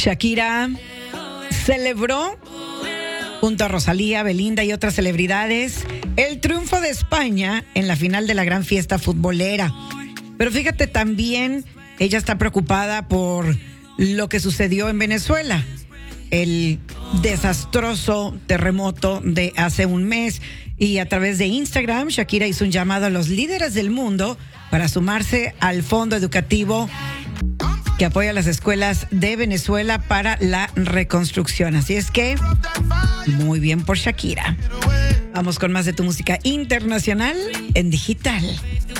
Shakira celebró, junto a Rosalía, Belinda y otras celebridades, el triunfo de España en la final de la gran fiesta futbolera. Pero fíjate, también ella está preocupada por lo que sucedió en Venezuela, el desastroso terremoto de hace un mes. Y a través de Instagram, Shakira hizo un llamado a los líderes del mundo para sumarse al fondo educativo que apoya a las escuelas de Venezuela para la reconstrucción. Así es que, muy bien por Shakira. Vamos con más de tu música internacional en digital.